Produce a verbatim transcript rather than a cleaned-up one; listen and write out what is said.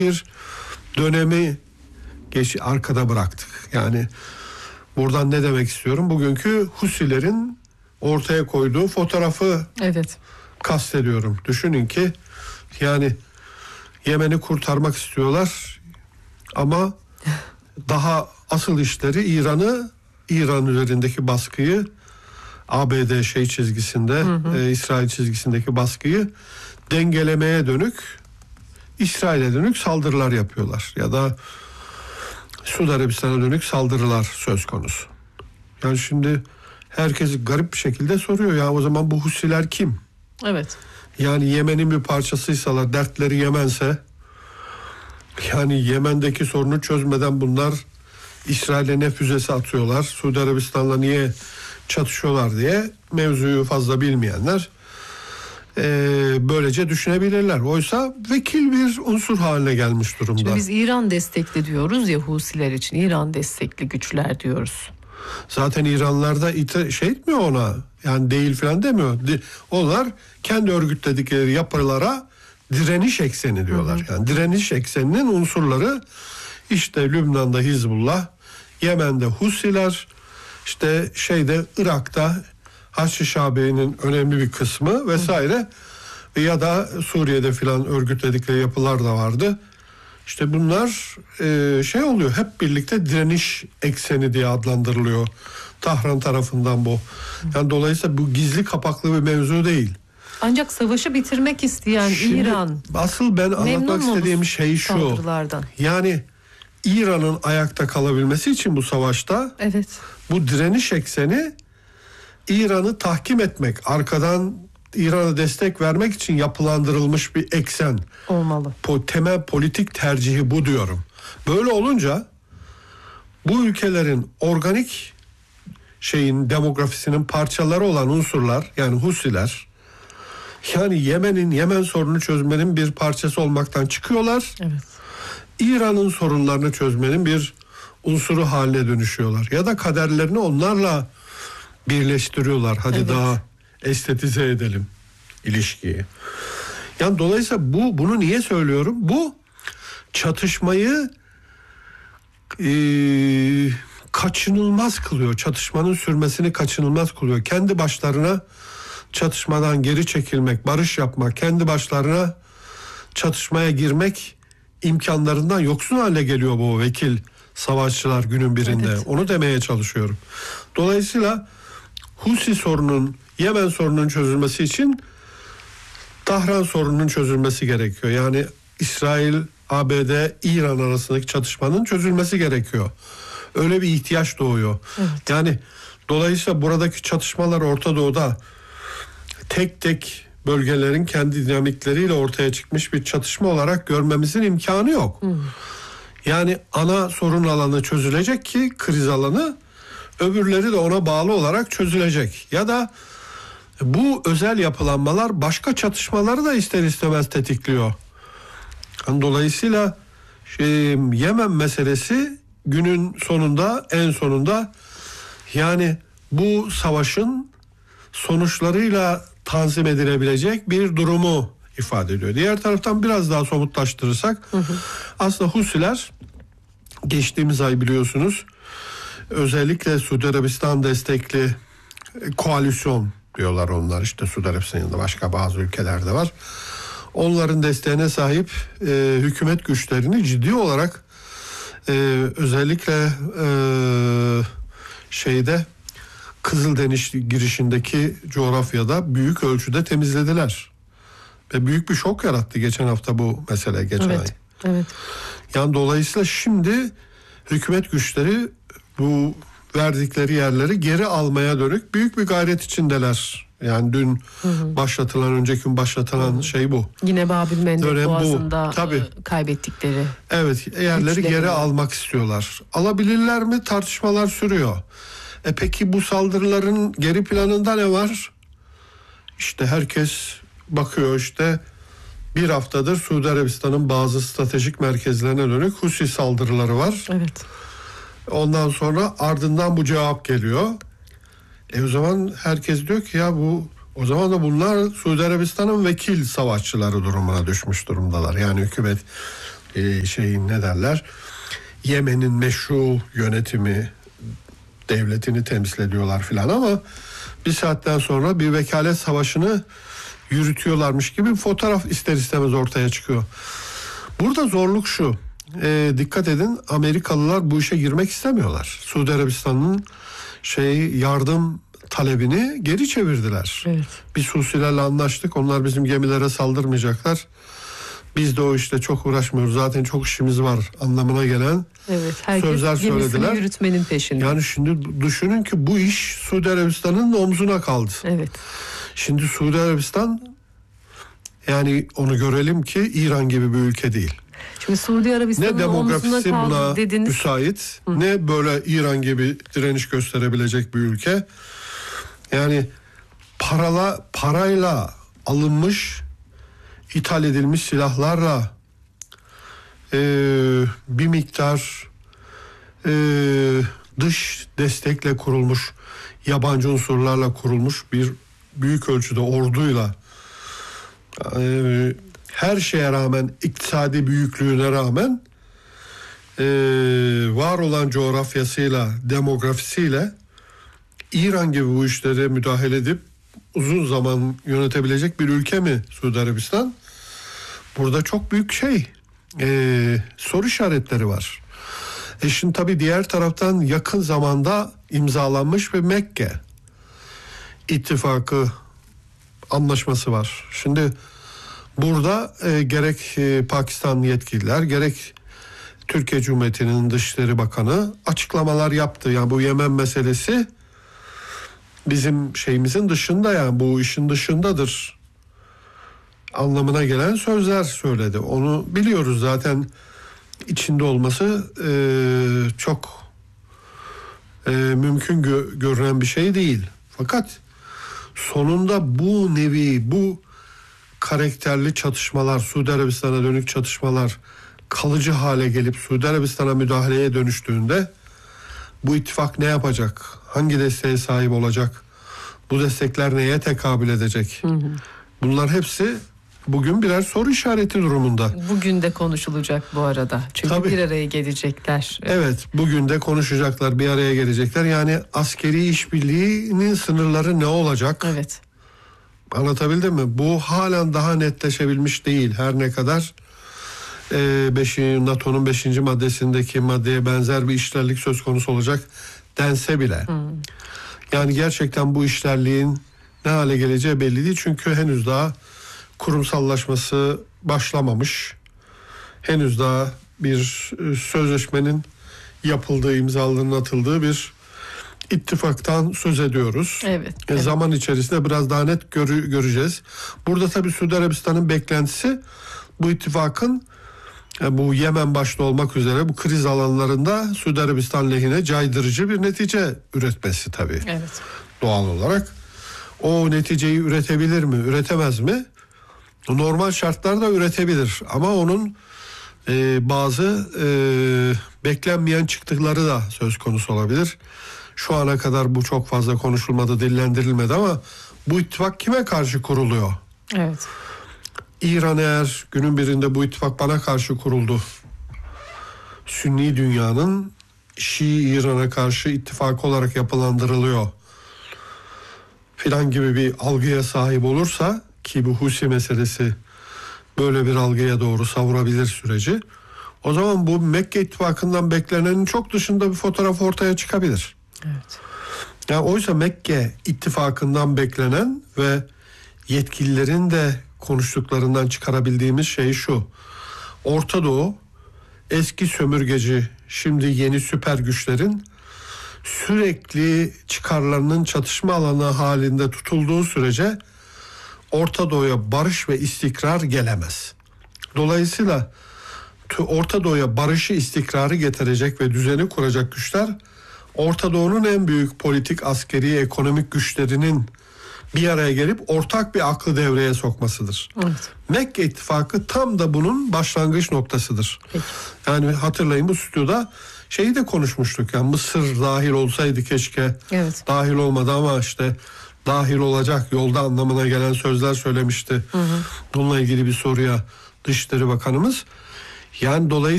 bir dönemi geç arkada bıraktık. Yani buradan ne demek istiyorum? Bugünkü Husilerin ortaya koyduğu fotoğrafı evet. kastediyorum. Düşünün ki yani Yemen'i kurtarmak istiyorlar ama daha asıl işleri İran'ı, İran üzerindeki baskıyı, A B D şey çizgisinde, hı hı. E, İsrail çizgisindeki baskıyı dengelemeye dönük, İsrail'e dönük saldırılar yapıyorlar. Ya da Suudi Arabistan'a dönük saldırılar söz konusu. Yani şimdi herkes garip bir şekilde soruyor ya, o zaman bu Husiler kim? Evet. Yani Yemen'in bir parçasıysalar, dertleri Yemen'se, yani Yemen'deki sorunu çözmeden bunlar İsrail'e ne füzesi atıyorlar, Suudi Arabistan'la niye çatışıyorlar diye mevzuyu fazla bilmeyenler e, böylece düşünebilirler. Oysa vekil bir unsur haline gelmiş durumda. Şimdi biz İran destekli diyoruz ya Husiler için, İran destekli güçler diyoruz. Zaten İranlılar ite, şey etmiyor ona, yani değil falan demiyor. Onlar kendi örgütledikleri yapılara direniş ekseni diyorlar. Hı hı. Yani direniş ekseninin unsurları işte Lübnan'da Hizbullah, Yemen'de Husiler, işte şeyde Irak'ta Haçlı Şabi'nin önemli bir kısmı vesaire, hı. ya da Suriye'de filan örgütledikleri yapılar da vardı. İşte bunlar e, şey oluyor, hep birlikte direniş ekseni diye adlandırılıyor Tahran tarafından bu. Yani dolayısıyla bu gizli kapaklı bir mevzu değil. Ancak savaşı bitirmek isteyen Şimdi, İran, asıl ben anlatmak istediğim şey şu. Yani İran'ın ayakta kalabilmesi için bu savaşta, evet. bu direniş ekseni İran'ı tahkim etmek, arkadan İran'a destek vermek için yapılandırılmış bir eksen olmalı. Po, temel politik tercihi bu diyorum. Böyle olunca bu ülkelerin organik şeyin demografisinin parçaları olan unsurlar, yani Husiler, yani Yemen'in Yemen sorunu çözmenin bir parçası olmaktan çıkıyorlar. Evet. İran'ın sorunlarını çözmenin bir unsuru haline dönüşüyorlar. Ya da kaderlerini onlarla birleştiriyorlar. Hadi evet. daha estetize edelim ilişkiyi. Yani dolayısıyla bu bunu niye söylüyorum? Bu çatışmayı e, kaçınılmaz kılıyor. Çatışmanın sürmesini kaçınılmaz kılıyor. Kendi başlarına çatışmadan geri çekilmek, barış yapmak, kendi başlarına çatışmaya girmek imkanlarından yoksun hale geliyor bu vekil savaşçılar günün birinde. Evet. Onu demeye çalışıyorum. Dolayısıyla Husi sorunun, Yemen sorunun çözülmesi için Tahran sorununun çözülmesi gerekiyor. Yani İsrail, A B D, İran arasındaki çatışmanın çözülmesi gerekiyor. Öyle bir ihtiyaç doğuyor. Evet. Yani dolayısıyla buradaki çatışmalar Orta Doğu'da tek tek bölgelerin kendi dinamikleriyle ortaya çıkmış bir çatışma olarak görmemizin imkanı yok. Hmm. Yani ana sorun alanı çözülecek ki kriz alanı, öbürleri de ona bağlı olarak çözülecek. Ya da bu özel yapılanmalar başka çatışmaları da ister istemez tetikliyor. Yani dolayısıyla şey, Yemen meselesi günün sonunda, en sonunda yani bu savaşın sonuçlarıyla tanzim edilebilecek bir durumu ifade ediyor. Diğer taraftan biraz daha somutlaştırırsak, hı hı. aslında Husiler geçtiğimiz ay biliyorsunuz özellikle Suudi Arabistan destekli koalisyon diyorlar onlar, işte Suudi Arabistan'ın yanında başka bazı ülkeler de var. Onların desteğine sahip e, hükümet güçlerini ciddi olarak e, özellikle e, şeyde Kızıldeniz girişindeki coğrafyada büyük ölçüde temizlediler. Ve büyük bir şok yarattı geçen hafta bu mesele, geçen evet, ay. Evet. Yani dolayısıyla şimdi hükümet güçleri bu verdikleri yerleri geri almaya dönük büyük bir gayret içindeler. Yani dün hı hı. başlatılan, önceki gün başlatılan hı hı. şey bu. Yine Babil Mendeb Boğazı'nda Tabii. kaybettikleri. Evet, yerleri geri almak istiyorlar. Alabilirler mi? Tartışmalar sürüyor. E peki bu saldırıların geri planında ne var? İşte herkes bakıyor, işte bir haftadır Suudi Arabistan'ın bazı stratejik merkezlerine dönük Husi saldırıları var. Evet. Ondan sonra ardından bu cevap geliyor. E o zaman herkes diyor ki ya bu, o zaman da bunlar Suudi Arabistan'ın vekil savaşçıları durumuna düşmüş durumdalar. Yani hükümet e, şeyin ne derler Yemen'in meşru yönetimi devletini temsil ediyorlar filan ama bir saatten sonra bir vekalet savaşını yürütüyorlarmış gibi bir fotoğraf ister istemez ortaya çıkıyor. Burada zorluk şu. E, dikkat edin, Amerikalılar bu işe girmek istemiyorlar. Suudi Arabistan'ın şey yardım talebini geri çevirdiler. Evet. Biz Husilerle anlaştık. Onlar bizim gemilere saldırmayacaklar. Biz de o işte çok uğraşmıyoruz. Zaten çok işimiz var anlamına gelen Evet, herkes sözler gemisini söylediler. yürütmenin peşinde. Yani şimdi düşünün ki bu iş Suudi Arabistan'ın omzuna kaldı. Evet. Şimdi Suudi Arabistan, yani onu görelim ki İran gibi bir ülke değil. Şimdi Suudi Arabistan'ın Ne omzuna demografisi buna kaldı dediniz. müsait, Hı. ne böyle İran gibi direniş gösterebilecek bir ülke. Yani parala parayla alınmış, ithal edilmiş silahlarla e, bir miktar e, dış destekle kurulmuş, yabancı unsurlarla kurulmuş bir büyük ölçüde orduyla e, her şeye rağmen, iktisadi büyüklüğüne rağmen e, var olan coğrafyasıyla, demografisiyle İran gibi bu işlere müdahale edip uzun zaman yönetebilecek bir ülke mi Suudi Arabistan? Burada çok büyük şey e, soru işaretleri var. E şimdi tabii diğer taraftan yakın zamanda imzalanmış bir Mekke ittifakı anlaşması var. Şimdi burada e, gerek e, Pakistan yetkililer gerek Türkiye Cumhuriyeti'nin Dışişleri Bakanı açıklamalar yaptı. Yani bu Yemen meselesi bizim şeyimizin dışında, yani bu işin dışındadır anlamına gelen sözler söyledi. Onu biliyoruz zaten, içinde olması e, çok e, mümkün gö- görünen bir şey değil. Fakat sonunda bu nevi, bu karakterli çatışmalar, Suudi Arabistan'a dönük çatışmalar kalıcı hale gelip Suudi Arabistan'a müdahaleye dönüştüğünde bu ittifak ne yapacak? Hangi desteğe sahip olacak? Bu destekler neye tekabül edecek? Hı hı. Bunlar hepsi bugün birer soru işareti durumunda. Bugün de konuşulacak bu arada. Çünkü Tabii. bir araya gelecekler. Evet, bugün de konuşacaklar, bir araya gelecekler. Yani askeri işbirliğinin sınırları ne olacak? Evet. Anlatabildim mi? Bu halen daha netleşebilmiş değil. Her ne kadar e, beşi, NATO'nun beşinci maddesindeki maddeye benzer bir işlerlik söz konusu olacak dense bile. Hmm. Yani gerçekten bu işlerliğin ne hale geleceği belli değil. Çünkü henüz daha kurumsallaşması başlamamış. Henüz daha bir sözleşmenin yapıldığı, imzalarının atıldığı bir ittifaktan söz ediyoruz. Evet, e, evet. Zaman içerisinde biraz daha net görü, göreceğiz. Burada tabii Suudi Arabistan'ın beklentisi bu ittifakın e, bu Yemen başta olmak üzere bu kriz alanlarında Suudi Arabistan lehine caydırıcı bir netice üretmesi tabii. Evet. Doğal olarak. O neticeyi üretebilir mi, üretemez mi? Normal şartlarda üretebilir ama onun e, bazı e, beklenmeyen çıktıkları da söz konusu olabilir. Şu ana kadar bu çok fazla konuşulmadı, dillendirilmedi ama bu ittifak kime karşı kuruluyor? Evet. İran eğer günün birinde bu ittifak bana karşı kuruldu, Sünni dünyanın Şii İran'a karşı ittifak olarak yapılandırılıyor filan gibi bir algıya sahip olursa, ki bu Husi meselesi böyle bir algıya doğru savurabilir süreci, o zaman bu Mekke ittifakından beklenenin çok dışında bir fotoğraf ortaya çıkabilir. Evet. Yani oysa Mekke ittifakından beklenen ve yetkililerin de konuştuklarından çıkarabildiğimiz şey şu: Orta Doğu eski sömürgeci, şimdi yeni süper güçlerin sürekli çıkarlarının çatışma alanı halinde tutulduğu sürece Orta Doğu'ya barış ve istikrar gelemez. Dolayısıyla Orta Doğu'ya barışı, istikrarı getirecek ve düzeni kuracak güçler Orta Doğu'nun en büyük politik, askeri, ekonomik güçlerinin bir araya gelip ortak bir aklı devreye sokmasıdır. Evet. Mekke ittifakı tam da bunun başlangıç noktasıdır. Peki. Yani hatırlayın, bu stüdyoda şeyi de konuşmuştuk. Yani Mısır dahil olsaydı keşke. Evet. Dahil olmadı ama işte dahil olacak yolda anlamına gelen sözler söylemişti. Hı hı. Bununla ilgili bir soruya Dışişleri Bakanımız. Yani dolayısıyla